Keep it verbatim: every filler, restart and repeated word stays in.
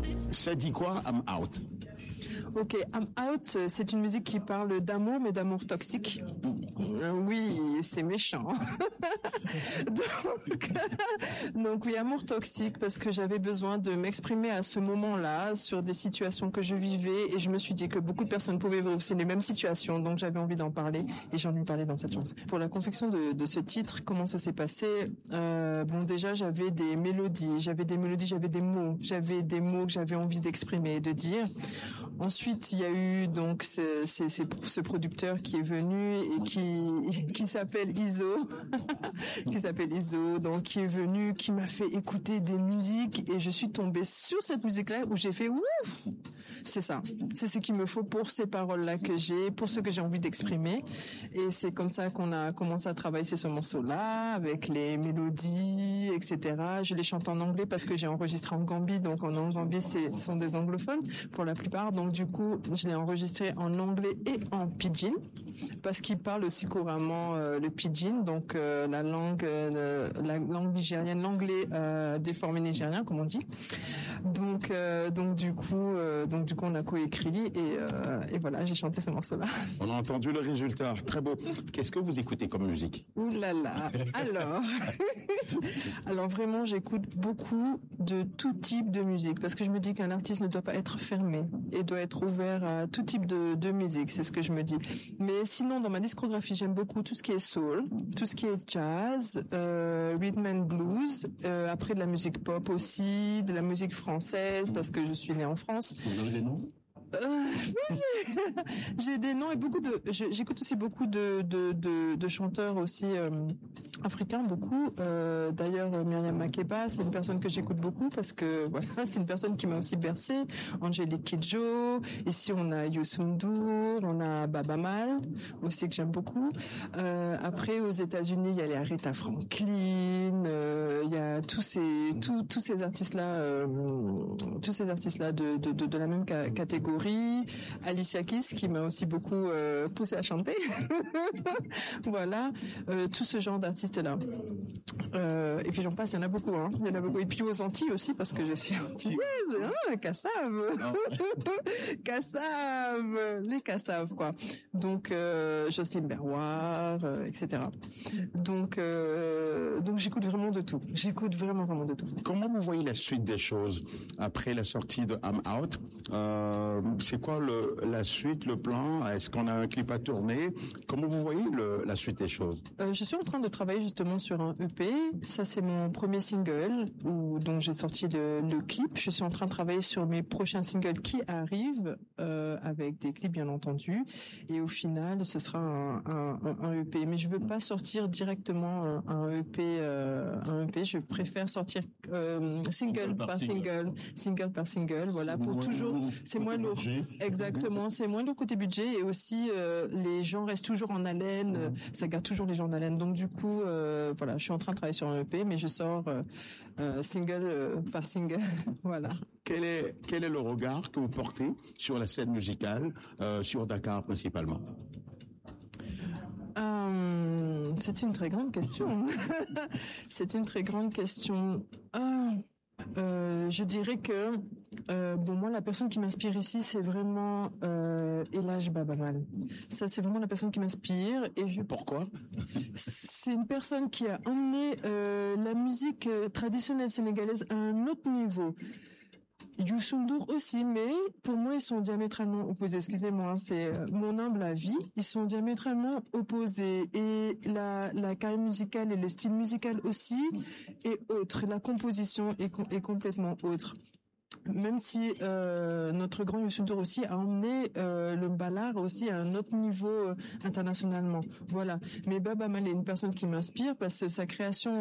Ça dit quoi, I'm Out? Ok, I'm Out, c'est une musique qui parle d'amour, mais d'amour toxique. Euh, oui, c'est méchant. donc, donc oui, amour toxique, parce que j'avais besoin de m'exprimer à ce moment-là sur des situations que je vivais, et je me suis dit que beaucoup de personnes pouvaient vivre aussi les mêmes situations, donc j'avais envie d'en parler, et j'en ai parlé dans cette chanson. Pour la confection de, de ce titre, comment ça s'est passé? euh, Bon, déjà, j'avais des mélodies, j'avais des mélodies, j'avais des mots, j'avais des mots que j'avais envie d'exprimer et de dire. Ensuite, il y a eu donc ce, ce, ce, ce producteur qui est venu et qui qui s'appelle Iso, qui s'appelle Iso, donc qui est venu, qui m'a fait écouter des musiques, et je suis tombée sur cette musique-là où j'ai fait ouf, c'est ça, c'est ce qu'il me faut pour ces paroles-là que j'ai, pour ce que j'ai envie d'exprimer, et c'est comme ça qu'on a commencé à travailler sur ce morceau-là avec les mélodies, et cetera. Je les chante en anglais parce que j'ai enregistré en Gambie, donc en Gambie, ce sont des anglophones pour la plupart, donc du coup, je l'ai enregistré en anglais et en pidgin parce qu'ils parlent aussi couramment euh, le pidgin, donc euh, la langue, euh, la langue nigérienne, l'anglais euh, déformé nigérien, comme on dit. Donc, euh, donc du coup, euh, donc du coup, on a coécrit et, euh, et voilà, j'ai chanté ce morceau-là. On a entendu le résultat, très beau. Qu'est-ce que vous écoutez comme musique? Ouh là là. Alors, alors vraiment, j'écoute beaucoup de tout type de musique parce que je me dis qu'un artiste ne doit pas être fermé et doit être ouvert à tout type de, de musique, c'est ce que je me dis. Mais sinon, dans ma discographie, j'aime beaucoup tout ce qui est soul, tout ce qui est jazz, euh, rhythm and blues, euh, après de la musique pop aussi, de la musique française parce que je suis née en France. Vous avez des noms? Euh, oui, j'ai des noms et beaucoup de. J'écoute aussi beaucoup de de de, de chanteurs aussi euh, africains, beaucoup. Euh, D'ailleurs, Myriam Makeba, c'est une personne que j'écoute beaucoup parce que voilà, c'est une personne qui m'a aussi bercée. Angélique Kidjo. Ici, on a Youssou N'Dour, on a Baba Mal aussi que j'aime beaucoup. Euh, après, aux États-Unis, il y a les Aretha Franklin. Euh, il y a tous ces tous tous ces artistes là, euh, tous ces artistes là de de de, de la même ca catégorie. Alicia Keys qui m'a aussi beaucoup euh, poussé à chanter. Voilà, euh, tout ce genre d'artistes là. Euh, et puis j'en passe, il y en a beaucoup, hein. Il y en a beaucoup. Et puis aux Antilles aussi parce que je suis antillaise. Hein, Kassav, Kassav, les Kassav quoi. Donc euh, Jocelyne Berroir, euh, et cetera. Donc euh, donc j'écoute vraiment de tout. J'écoute vraiment vraiment de tout. Comment vous voyez la suite des choses après la sortie de I'm Out? Euh, c'est quoi le, la suite, le plan? Est-ce qu'on a un clip à tourner? Comment vous voyez le, la suite des choses? euh, Je suis en train de travailler justement sur un E P. Ça, c'est mon premier single où, dont j'ai sorti le, le clip. Je suis en train de travailler sur mes prochains singles qui arrivent euh, avec des clips, bien entendu. Et au final, ce sera un, un, un E P. Mais je veux pas sortir directement un, un E P. Euh, un E P. Je préfère sortir euh, single par, par single, single par single. Voilà, pour toujours. C'est moins lourd. Exactement, c'est moins lourd côté budget et aussi euh, les gens restent toujours en haleine, euh, ça garde toujours les gens en haleine. Donc du coup, euh, voilà, je suis en train de travailler sur un E P, mais je sors euh, euh, single euh, par single, voilà. Quel est quel est le regard que vous portez sur la scène musicale, euh, sur Dakar principalement? Euh, c'est une très grande question. C'est une très grande question. Ah. Euh, je dirais que euh, bon moi la personne qui m'inspire ici c'est vraiment euh, Elhadj Baba Mal. Ça c'est vraiment la personne qui m'inspire et je pourquoi c'est une personne qui a emmené euh, la musique traditionnelle sénégalaise à un autre niveau. Youssou N'Dour aussi, mais pour moi, ils sont diamétralement opposés. Excusez-moi, c'est mon humble avis. Ils sont diamétralement opposés. Et la, la carrière musicale et le style musical aussi est autre. La composition est, est complètement autre. Même si euh, notre grand Youssou N'Dour aussi a emmené euh, le ballard aussi à un autre niveau euh, internationalement. Voilà. Mais Baba Mal est une personne qui m'inspire parce que sa création